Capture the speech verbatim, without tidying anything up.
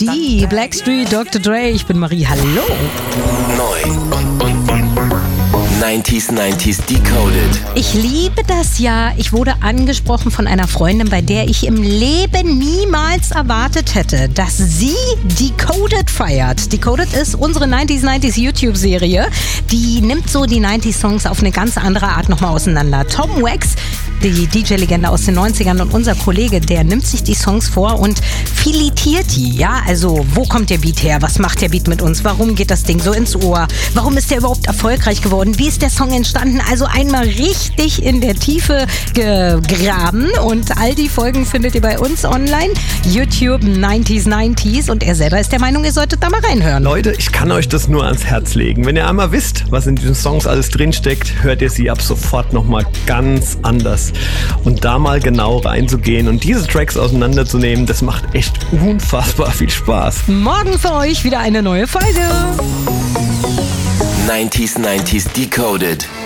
E, Blackstreet, Doktor Dre, ich bin Marie, hallo. Neu und neunziger neunziger Decoded. Ich liebe das ja. Ich wurde angesprochen von einer Freundin, bei der ich im Leben niemals erwartet hätte, dass sie Decoded feiert. Decoded ist unsere neunziger neunziger YouTube-Serie. Die nimmt so die neunziger-Songs auf eine ganz andere Art nochmal auseinander. Tom Wax, die D J-Legende aus den neunzigern und unser Kollege, der nimmt sich die Songs vor und filetiert die. Ja, also wo kommt der Beat her? Was macht der Beat mit uns? Warum geht das Ding so ins Ohr? Warum ist der überhaupt erfolgreich geworden? Wie ist der Song entstanden? Also einmal richtig in der Tiefe gegraben und all die Folgen findet ihr bei uns online. YouTube neunziger neunziger und er selber ist der Meinung, ihr solltet da mal reinhören. Leute, ich kann euch das nur ans Herz legen. Wenn ihr einmal wisst, was in diesen Songs alles drinsteckt, hört ihr sie ab sofort nochmal ganz anders. Und da mal genau reinzugehen und diese Tracks auseinanderzunehmen, das macht echt unfassbar viel Spaß. Morgen für euch wieder eine neue Folge. neunziger neunziger Decoded.